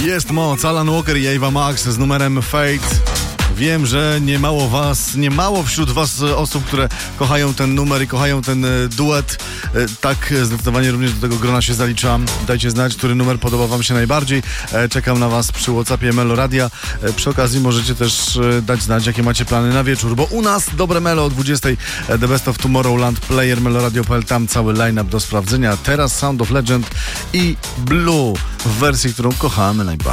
Jest moc, Alan Walker i Ava Max z numerem Fate. Wiem, że nie mało wśród was osób, które kochają ten numer i kochają ten duet. Tak, zdecydowanie również do tego grona się zaliczam. Dajcie znać, który numer podoba wam się najbardziej. Czekam na was przy WhatsAppie Meloradia. Przy okazji możecie też dać znać, jakie macie plany na wieczór, bo u nas dobre melo o 20. The Best of Tomorrowland, player meloradio.pl, tam cały line-up do sprawdzenia. Teraz Sound of Legend i Blue w wersji, którą kochamy najbardziej.